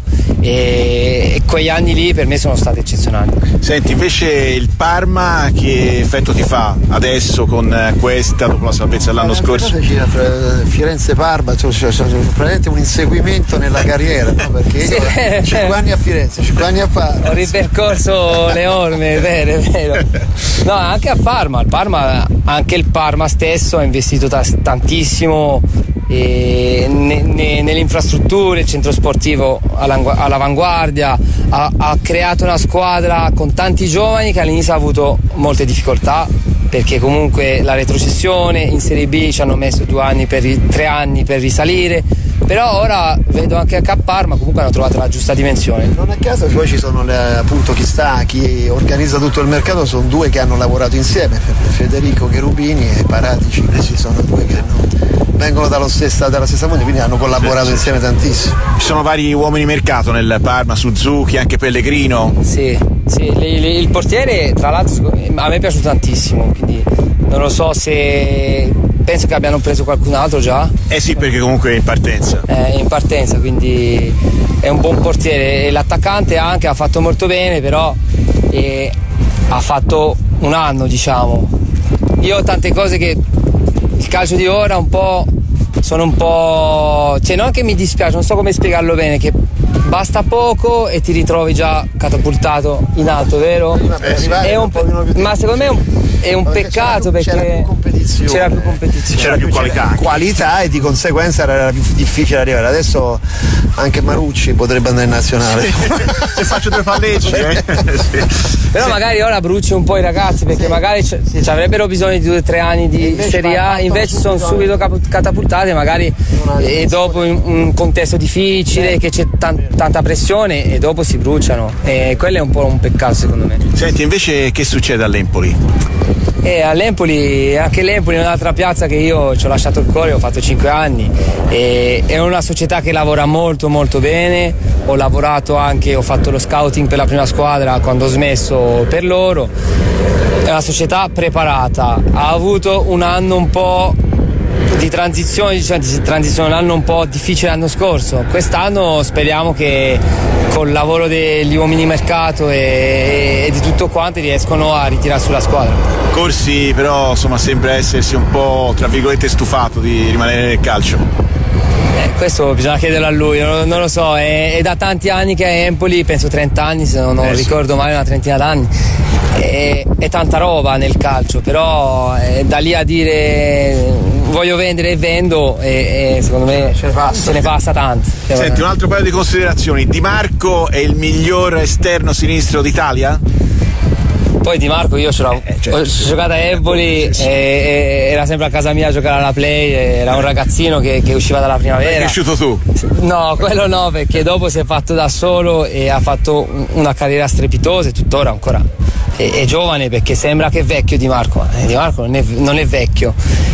e, e quegli anni lì per me sono stati eccezionali. Senti, invece il Parma che effetto ti fa adesso con questa, dopo la salvezza dell'anno scorso? Firenze-Parma, cioè, cioè, cioè, praticamente un inseguimento nella carriera, no? Perché sì. Io cinque anni a Firenze, cinque anni a Parma. Ho ripercorso le orme, è vero, è vero. No, anche a Parma, il Parma, anche il Parma stesso ha investito t- tantissimo e ne, ne, nelle infrastrutture, il centro sportivo all'avanguardia, ha, ha creato una squadra con tanti giovani che all'inizio ha avuto molte difficoltà, perché comunque la retrocessione in Serie B ci hanno messo due anni per, tre anni per risalire, però ora vedo anche a Parma comunque hanno trovato la giusta dimensione. Non a caso poi ci sono le, appunto chi sta, chi organizza tutto il mercato, sono due che hanno lavorato insieme, Federico Cherubini e Paratici, questi sono due che hanno, vengono dallo stessa, dalla stessa moglie, quindi hanno collaborato sì, insieme tantissimo. Ci sono vari uomini mercato nel Parma, Suzuki, anche Pellegrino. Sì, sì, il portiere tra l'altro a me è piaciuto tantissimo, quindi non lo so se... penso che abbiano preso qualcun altro già. Eh sì, perché comunque è in partenza. È in partenza, quindi è un buon portiere. E l'attaccante anche ha fatto molto bene, però eh, ha fatto un anno, diciamo. Io ho tante cose che il calcio di ora un po' sono un po', cioè non che mi dispiace, non so come spiegarlo bene, che basta poco e ti ritrovi già catapultato in alto, vero? Eh sì, è un po', ma secondo me è un è un Perché peccato c'era più, perché c'era più competizione, c'era più competizione, c'era più qualità, c'era qualità e di conseguenza era più difficile arrivare. Adesso anche Marucci potrebbe andare in nazionale. Se faccio due palleggi, eh? Sì. Però magari ora bruci un po' i ragazzi perché sì, magari c- sì. ci avrebbero bisogno di due o tre anni di Serie A, invece sono subito cap- catapultati magari e dopo in un contesto difficile che c'è tan- tanta pressione e dopo si bruciano e quello è un po' un peccato secondo me. Senti, invece che succede all'Empoli? E all'Empoli, anche l'Empoli è un'altra piazza che io ci ho lasciato il cuore, ho fatto cinque anni e è una società che lavora molto molto bene, ho lavorato anche, ho fatto lo scouting per la prima squadra quando ho smesso per loro, è una società preparata, ha avuto un anno un po' di transizione, diciamo, di transizione, un anno un po' difficile l'anno scorso, quest'anno speriamo che col lavoro degli uomini mercato e, e di tutto quanto riescono a ritirare sulla squadra. Corsi però insomma sembra essersi un po' tra virgolette stufato di rimanere nel calcio. Eh, questo bisogna chiederlo a lui, non, non lo so, è, è da tanti anni che è a Empoli, penso trenta anni se non, non eh, ricordo sì. male, una trentina d'anni. È, è tanta roba nel calcio, però è da lì a dire voglio vendere e vendo e, e secondo me ce ne passa, ce ne passa tanto. Senti, un altro paio di considerazioni. Di Marco è il miglior esterno sinistro d'Italia? Poi Di Marco io ce l'ho, eh, certo. ho giocato a Empoli e, e era sempre a casa mia a giocare alla Play, era un ragazzino che, che usciva dalla primavera. È cresciuto tu? No, quello no, perché dopo si è fatto da solo e ha fatto una carriera strepitosa e tuttora ancora è, è giovane perché sembra che è vecchio Di Marco, eh, Di Marco non è, non è vecchio.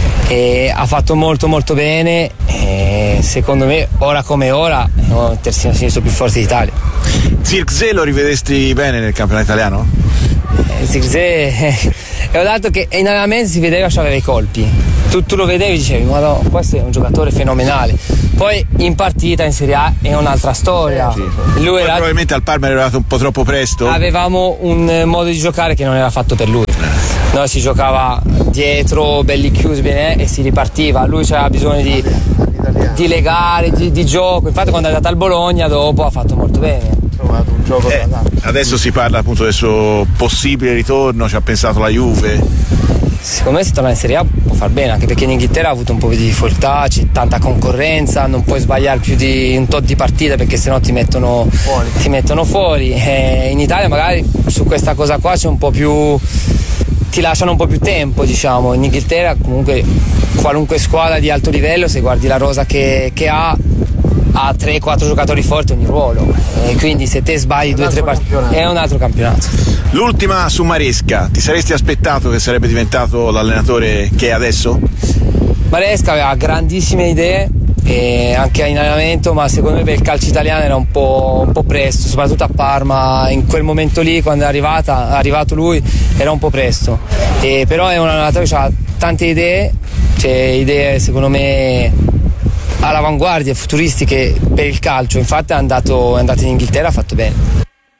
E ha fatto molto molto bene e secondo me ora come ora è il terzino sinistro più forte d'Italia. Zirkzee lo rivedesti bene nel campionato italiano? Eh, Zirkzee è un dato che in allenamento si vedeva che aveva i colpi, tu, tu lo vedevi e dicevi ma no, questo è un giocatore fenomenale, poi in partita in Serie A è un'altra storia. Sì. Lui era... probabilmente al Parma era arrivato un po' troppo presto, avevamo un modo di giocare che non era fatto per lui. Noi si giocava dietro, belli chiusi bene e si ripartiva. Lui aveva bisogno di, di legare, di, di gioco. Infatti quando è andato al Bologna dopo ha fatto molto bene. Trovato un gioco eh, adesso si parla appunto del suo possibile ritorno, ci ha pensato la Juve. Secondo me se torna in Serie A può far bene, anche perché in Inghilterra ha avuto un po' di difficoltà, c'è tanta concorrenza, non puoi sbagliare più di un tot di partite perché sennò ti mettono fuori. Ti mettono fuori. E in Italia magari su questa cosa qua c'è un po' più, ti lasciano un po' più tempo, diciamo. In Inghilterra comunque qualunque squadra di alto livello, se guardi la rosa che, che ha, ha tre quattro giocatori forti ogni ruolo, e quindi se te sbagli due o tre partite è un altro campionato. L'ultima su Maresca, ti saresti aspettato che sarebbe diventato l'allenatore che è adesso? Maresca aveva grandissime idee e anche in allenamento, ma secondo me per il calcio italiano era un po', un po' presto, soprattutto a Parma in quel momento lì quando è, arrivata, è arrivato lui era un po' presto, e però è un allenatore che ha tante idee, cioè idee secondo me all'avanguardia, futuristiche per il calcio, infatti è andato, è andato in Inghilterra, ha fatto bene.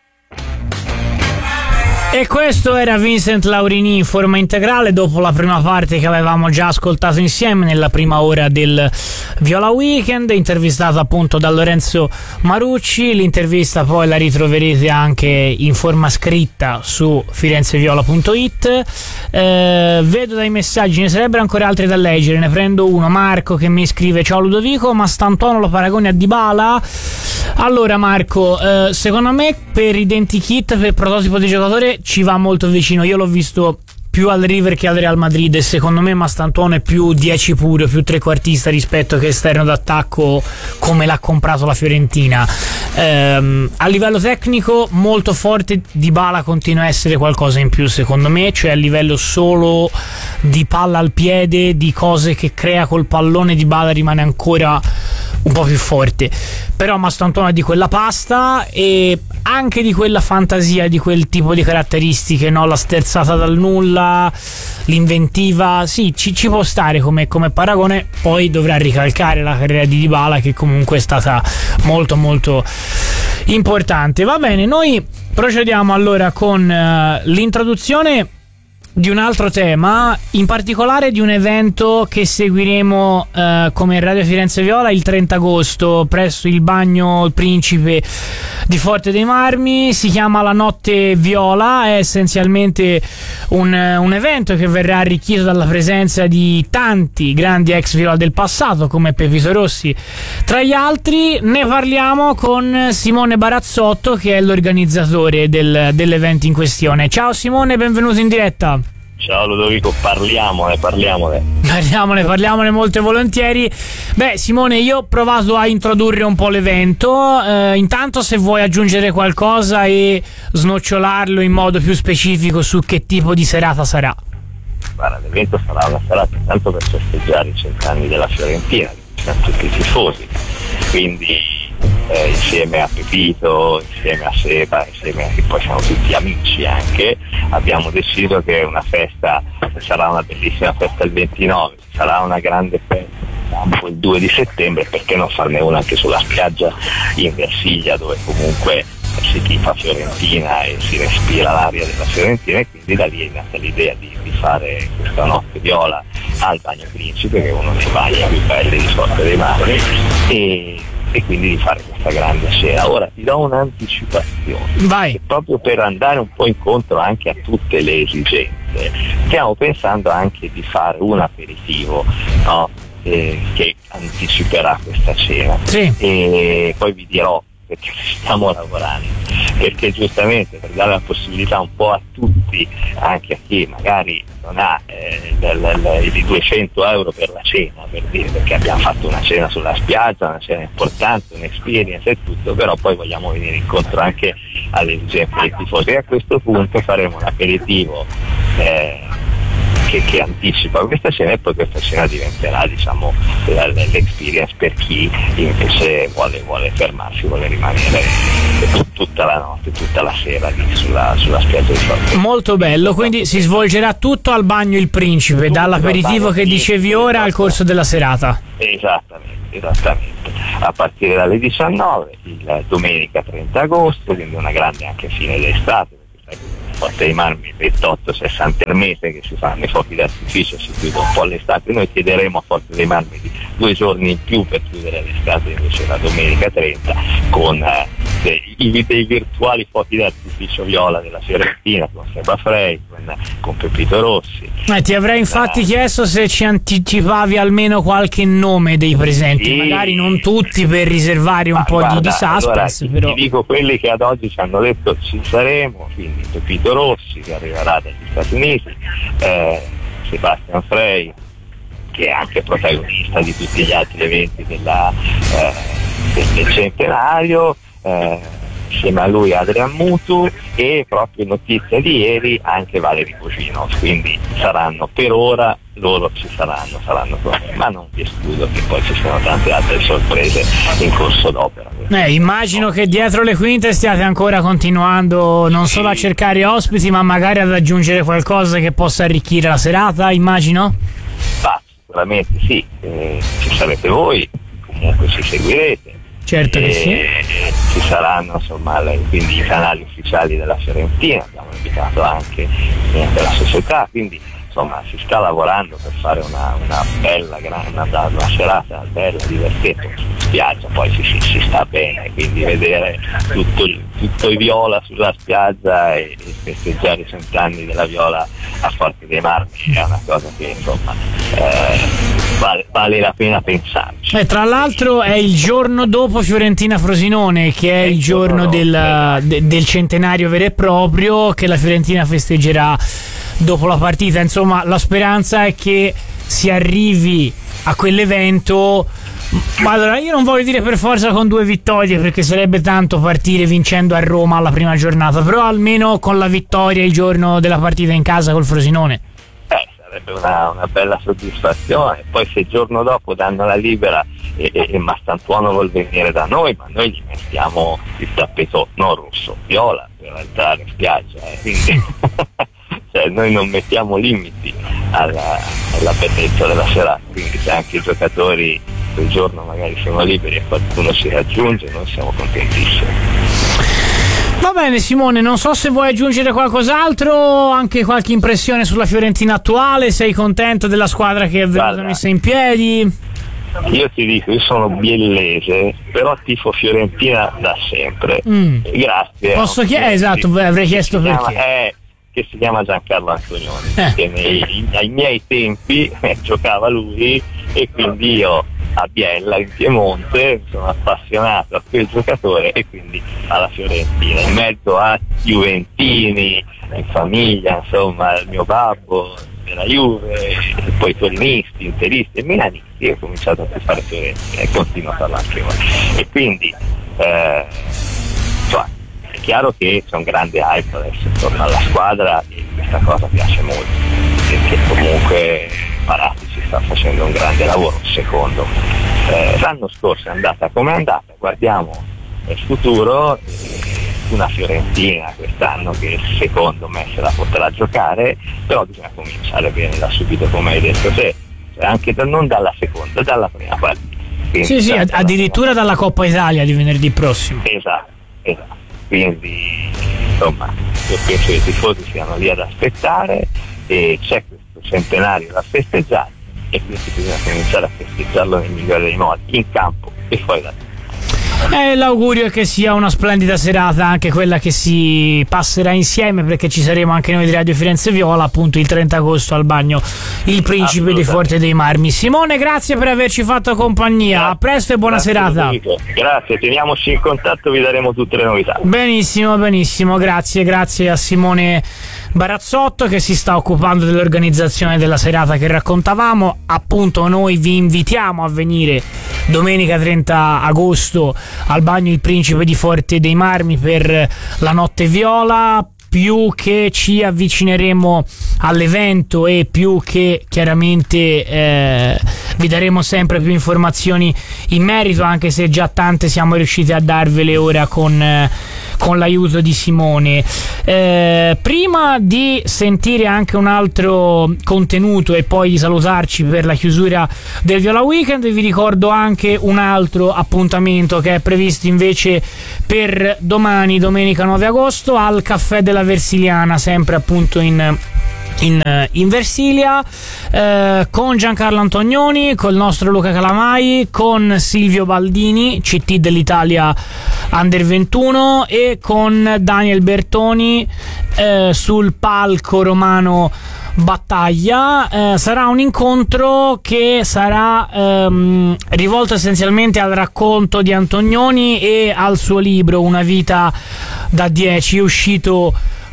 E questo era Vincent Laurini in forma integrale dopo la prima parte che avevamo già ascoltato insieme nella prima ora del Viola Weekend, intervistato appunto da Lorenzo Marucci. L'intervista poi la ritroverete anche in forma scritta su firenzeviola punto it. Eh, vedo dai messaggi, ne sarebbero ancora altri da leggere, ne prendo uno. Marco che mi scrive: ciao Ludovico, ma Stantuono lo paragoni a Dybala? Allora Marco, eh, secondo me per identikit, per prototipo di giocatore ci va molto vicino. Io l'ho visto più al River che al Real Madrid e secondo me Mastantuono è più dieci puro, più trequartista rispetto che esterno d'attacco come l'ha comprato la Fiorentina. Ehm, a livello tecnico molto forte, Dybala continua a essere qualcosa in più secondo me, cioè a livello solo di palla al piede, di cose che crea col pallone, Dybala rimane ancora un po' più forte, però Mastantuono è di quella pasta e anche di quella fantasia, di quel tipo di caratteristiche, no? La sterzata dal nulla, l'inventiva, sì, ci, ci può stare come, come paragone. Poi dovrà ricalcare la carriera di Dybala che comunque è stata molto molto importante. Va bene, noi procediamo allora con uh, l'introduzione di un altro tema, in particolare di un evento che seguiremo eh, come Radio Firenze Viola il trenta agosto presso il Bagno Principe di Forte dei Marmi. Si chiama La Notte Viola, è essenzialmente un, un evento che verrà arricchito dalla presenza di tanti grandi ex Viola del passato come Pepito Rossi tra gli altri. Ne parliamo con Simone Barazzotto, che è l'organizzatore del, dell'evento in questione. Ciao Simone, benvenuto in diretta. Ciao Ludovico, parliamone, parliamone. Parliamone, parliamone molto volentieri. Beh, Simone, io ho provato a introdurre un po' l'evento. Eh, intanto, se vuoi aggiungere qualcosa e snocciolarlo in modo più specifico su che tipo di serata sarà. Guarda, l'evento sarà una serata intanto per festeggiare i cent'anni della Fiorentina, a tutti i tifosi. Quindi eh, insieme a Pepito, insieme a Seba, insieme a, che poi siamo tutti amici anche, abbiamo deciso che una festa, sarà una bellissima festa il ventinove, sarà una grande festa il due di settembre, perché non farne una anche sulla spiaggia in Versilia, dove comunque si tifa Fiorentina e si respira l'aria della Fiorentina, e quindi da lì è nata l'idea di, di fare questa notte viola al Bagno Principe, che è uno dei bagni più belli di Forte dei Marmi, e, e quindi di fare questa grande cena. Ora ti do un'anticipazione. Vai. Proprio per andare un po' incontro anche a tutte le esigenze, stiamo pensando anche di fare un aperitivo, no? eh, che anticiperà questa cena. Sì. E poi vi dirò perché stiamo lavorando, perché giustamente per dare la possibilità un po' a tutti, anche a chi magari non ha eh, i duecento euro per la cena, per dire, perché abbiamo fatto una cena sulla spiaggia, una cena importante, un'esperienza e tutto, però poi vogliamo venire incontro anche alle esigenze dei tifosi, e a questo punto faremo un aperitivo eh, Che, che anticipa questa cena, e poi questa cena diventerà, diciamo, l'experience per chi invece vuole, vuole fermarsi, vuole rimanere tutta la notte, tutta la sera lì sulla, sulla spiaggia di Forte. Molto bello, quindi si svolgerà tutto al Bagno Il Principe, tutto dall'aperitivo che dicevi ora al corso della serata. Esattamente, esattamente. A partire dalle diciannove, il domenica trenta agosto, quindi una grande anche fine d'estate, Forte dei Marmi ventotto sessanta al mese che si fanno i fuochi d'artificio, si chiude un po' l'estate. Noi chiederemo a Forte dei Marmi di due giorni in più per chiudere l'estate, invece la domenica trenta, con eh, dei, i, dei virtuali fuochi d'artificio viola della Fiorentina, con Seba Frey, con, con Pepito Rossi. Eh, ti avrei infatti da... chiesto se ci anticipavi almeno qualche nome dei presenti, sì, magari non tutti, per riservare un po' guarda, di, di suspense. Allora, però ti dico quelli che ad oggi ci hanno detto ci saremo, quindi Pepito Rossi, che arriverà dagli Stati Uniti, eh, Sebastian Frey, che è anche protagonista di tutti gli altri eventi della, eh, del, del centenario, eh, insieme a lui Adrian Mutu, e proprio notizia di ieri anche Valery Cucinov, quindi saranno per ora, loro ci saranno, saranno con me, ma non vi escludo che poi ci siano tante altre sorprese in corso d'opera. Eh, immagino che dietro le quinte stiate ancora continuando non solo a cercare ospiti, ma magari ad aggiungere qualcosa che possa arricchire la serata, immagino? Ah, sicuramente sì, eh, ci sarete voi, comunque ci seguirete. Certo che sì. Ci saranno insomma le, quindi i canali ufficiali della Fiorentina, abbiamo invitato anche eh, della società, quindi insomma si sta lavorando per fare una, una bella una, una serata bella, divertente in spiaggia, poi si, si, si sta bene, quindi vedere tutto, tutto i viola sulla spiaggia e, e festeggiare i cent'anni della viola a Forte dei Marmi è una cosa che insomma eh, vale, vale la pena pensarci. Eh, tra l'altro è il giorno dopo Fiorentina Frosinone, che è, è il giorno, giorno del, de, del centenario vero e proprio, che la Fiorentina festeggerà dopo la partita. Insomma, la speranza è che si arrivi a quell'evento, ma allora io non voglio dire per forza con due vittorie, perché sarebbe tanto partire vincendo a Roma alla prima giornata, però almeno con la vittoria il giorno della partita in casa col Frosinone. Eh, sarebbe una, una bella soddisfazione. Poi se il giorno dopo danno la libera e, e, e Mastantuono vuol venire da noi, ma noi gli mettiamo il tappeto non rosso, viola, per entrare in spiaggia, eh. Quindi cioè, noi non mettiamo limiti alla, alla bellezza della serata, quindi se anche i giocatori quel giorno magari sono liberi e qualcuno si raggiunge, noi siamo contentissimi. Va bene Simone, non so se vuoi aggiungere qualcos'altro, anche qualche impressione sulla Fiorentina attuale, sei contento della squadra che è venuta messa in piedi? Io ti dico, io sono biellese, però tifo Fiorentina da sempre. Mm. Grazie. Posso chiedere? Esatto, avrei chiesto perché. Chiama, eh, che si chiama Giancarlo Antonioni, eh. che nei, ai miei tempi eh, giocava lui e quindi io a Biella in Piemonte sono appassionato a quel giocatore e quindi alla Fiorentina, in mezzo a juventini, in famiglia, insomma, il mio babbo della Juve, e poi torinisti, interisti e milanisti, e ho cominciato a fare Fiorentina e continuo a farlo anche ora. E quindi eh, cioè, è chiaro che c'è un grande hype adesso intorno alla squadra e questa cosa piace molto, perché comunque Paratici sta facendo un grande lavoro, secondo me. Eh, l'anno scorso è andata come è andata, guardiamo il futuro, eh, una Fiorentina quest'anno che secondo me se la potrà giocare, però bisogna cominciare bene da subito, come hai detto te, cioè anche da, non dalla seconda, dalla prima partita. Quindi, sì, sì, addirittura dalla Coppa Italia di venerdì prossimo. Esatto, esatto. Quindi insomma io penso che i tifosi siano lì ad aspettare e c'è questo centenario da festeggiare e quindi bisogna cominciare a festeggiarlo nel migliore dei modi, in campo e fuori da te. Eh, l'augurio è che sia una splendida serata, anche quella che si passerà insieme, perché ci saremo anche noi di Radio Firenze Viola appunto il trenta agosto al bagno Il Principe di Forte dei Marmi. Simone, grazie per averci fatto compagnia, grazie. A presto e buona grazie serata. Grazie, teniamoci in contatto, vi daremo tutte le novità. Benissimo, benissimo, grazie, grazie a Simone Barazzotto che si sta occupando dell'organizzazione della serata che raccontavamo. Appunto noi vi invitiamo a venire domenica trenta agosto al bagno Il Principe di Forte dei Marmi per la notte viola. Più che ci avvicineremo all'evento e più che chiaramente eh, vi daremo sempre più informazioni in merito, anche se già tante siamo riusciti a darvele ora con, eh, con l'aiuto di Simone. Eh, prima di sentire anche un altro contenuto e poi di salutarci per la chiusura del Viola Weekend, vi ricordo anche un altro appuntamento che è previsto invece per domani, domenica nove agosto, al Caffè della Versiliana, sempre appunto in In, in Versilia, eh, con Giancarlo Antonioni, col nostro Luca Calamai, con Silvio Baldini, C T dell'Italia Under ventuno, e con Daniel Bertoni eh, sul palco romano Battaglia. Eh, sarà un incontro che sarà ehm, rivolto essenzialmente al racconto di Antonioni e al suo libro Una vita da dieci, uscito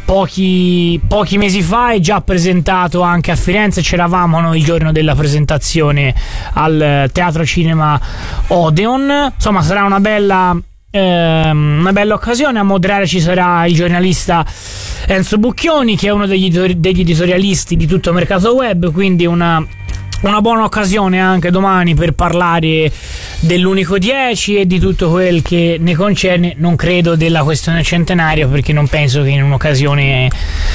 Pochi, pochi mesi fa e già presentato anche a Firenze. C'eravamo noi il giorno della presentazione al Teatro Cinema Odeon. Insomma, sarà una bella ehm, una bella occasione. A moderare ci sarà il giornalista Enzo Bucchioni, che è uno degli, degli editorialisti di Tutto Mercato Web, quindi una Una buona occasione anche domani per parlare dell'Unico dieci e di tutto quel che ne concerne. Non credo della questione centenario, perché non penso che in un'occasione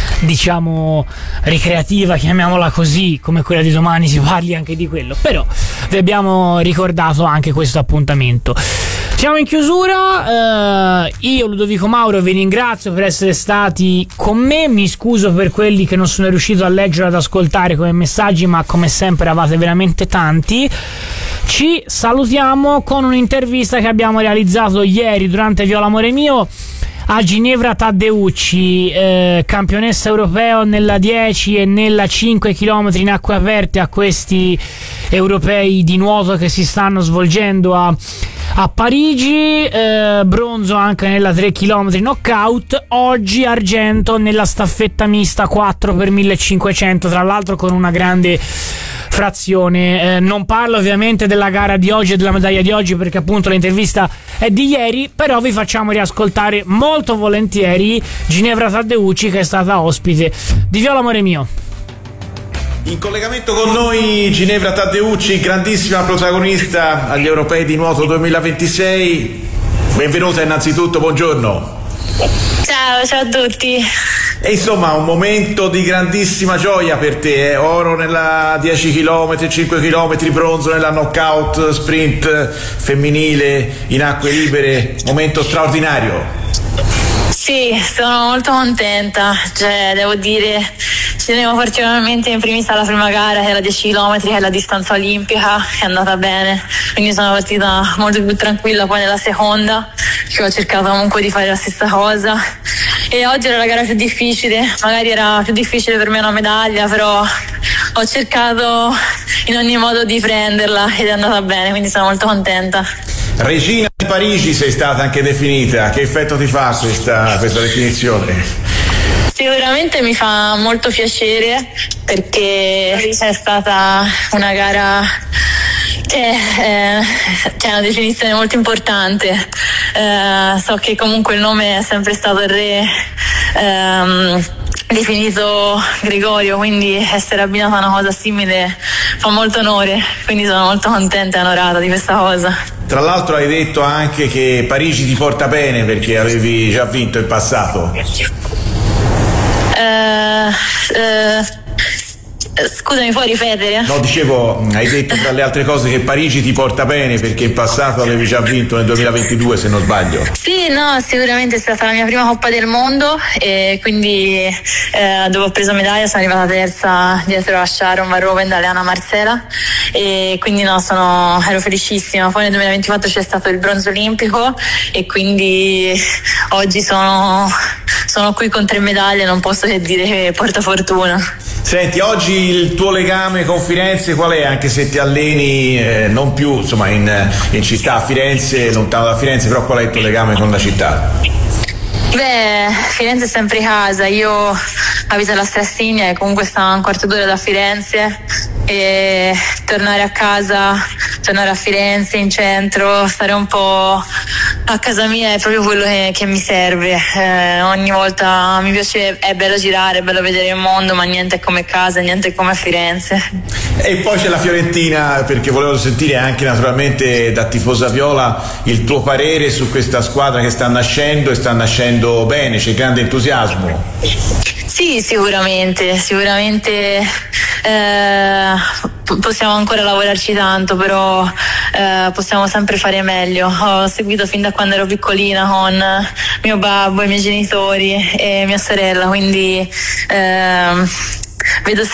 diciamo ricreativa, chiamiamola così, come quella di domani si parli anche di quello, però vi abbiamo ricordato anche questo appuntamento. Siamo in chiusura, eh, io Ludovico Mauro vi ringrazio per essere stati con me, mi scuso per quelli che non sono riuscito a leggere, ad ascoltare come messaggi, ma come sempre eravate veramente tanti. Ci salutiamo con un'intervista che abbiamo realizzato ieri durante Viola Amore Mio a Ginevra Taddeucci, eh, campionessa europeo nella dieci e nella cinque chilometri in acque aperte a questi europei di nuoto che si stanno svolgendo a a Parigi, eh, bronzo anche nella tre chilometri knockout, oggi argento nella staffetta mista quattro per millecinquecento, tra l'altro con una grande frazione. Eh, non parlo ovviamente della gara di oggi e della medaglia di oggi, perché appunto l'intervista è di ieri, però vi facciamo riascoltare molto volentieri Ginevra Taddeucci, che è stata ospite di Viola Amore Mio. In collegamento con noi Ginevra Taddeucci, grandissima protagonista agli Europei di Nuoto duemilaventisei. Benvenuta innanzitutto, buongiorno. Ciao, ciao a tutti. E insomma un momento di grandissima gioia per te, eh? Oro nella dieci chilometri, cinque chilometri, bronzo nella knockout sprint femminile in acque libere, momento straordinario. Sì, sono molto contenta, cioè devo dire ci tenevo particolarmente in primis alla prima gara, che era dieci chilometri, che è la distanza olimpica, che è andata bene, quindi sono partita molto più tranquilla. Poi nella seconda, che ho cercato comunque di fare la stessa cosa, e oggi era la gara più difficile, magari era più difficile per me una medaglia, però ho cercato in ogni modo di prenderla ed è andata bene, quindi sono molto contenta. Regina di Parigi sei stata anche definita, che effetto ti fa questa, questa definizione? Sicuramente mi fa molto piacere perché è stata una gara che eh, è una definizione molto importante. Eh, so che comunque il nome è sempre stato il re ehm, definito Gregorio, quindi essere abbinata a una cosa simile fa molto onore, quindi sono molto contenta e onorata di questa cosa. Tra l'altro hai detto anche che Parigi ti porta bene perché avevi già vinto in passato. Uh, uh, scusami, puoi ripetere? No, dicevo, hai detto tra le altre cose che Parigi ti porta bene perché in passato avevi già vinto nel duemilaventidue, se non sbaglio. Sì, no, sicuramente è stata la mia prima Coppa del Mondo e quindi eh, dove ho preso medaglia sono arrivata terza dietro a Sharon Van Roven da Leana Marcela, e quindi no, sono, ero felicissima. Poi nel duemilaventiquattro c'è stato il bronzo olimpico e quindi oggi sono, sono qui con tre medaglie, non posso che dire che porta fortuna. Senti, oggi il tuo legame con Firenze qual è? Anche se ti alleni eh, non più insomma in, in città a Firenze, lontano da Firenze, però qual è il tuo legame con la città? Beh, Firenze è sempre casa, io abito alla Strassigna e comunque sta a un quarto d'ora da Firenze, e tornare a casa, tornare a Firenze in centro, stare un po' a casa mia è proprio quello che, che mi serve. Eh, ogni volta mi piace, è bello girare, è bello vedere il mondo, ma niente è come casa, niente è come a Firenze. E poi c'è la Fiorentina, perché volevo sentire anche naturalmente da tifosa viola il tuo parere su questa squadra che sta nascendo e sta nascendo bene, c'è grande entusiasmo. Sì, sicuramente, sicuramente eh, possiamo ancora lavorarci tanto, però eh, possiamo sempre fare meglio. Ho seguito fin da quando ero piccolina con mio babbo, i miei genitori e mia sorella, quindi eh, vedo